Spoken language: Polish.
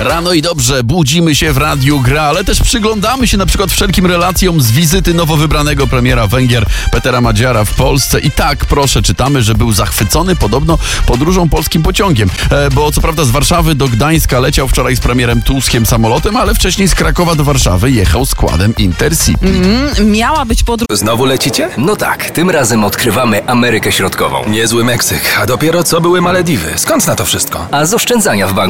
Rano i dobrze, budzimy się w Radiu Gra, ale też przyglądamy się na przykład wszelkim relacjom z wizyty nowo wybranego premiera Węgier Petera Madziara w Polsce. I tak, proszę, czytamy, że był zachwycony podobno podróżą polskim pociągiem. Bo co prawda z Warszawy do Gdańska leciał wczoraj z premierem Tuskiem samolotem, ale wcześniej z Krakowa do Warszawy jechał składem Intercity. Miała być podróż. Znowu lecicie? No tak, tym razem odkrywamy Amerykę Środkową. Niezły Meksyk, a dopiero co były Malediwy. Skąd na to wszystko? A z oszczędzania w banku.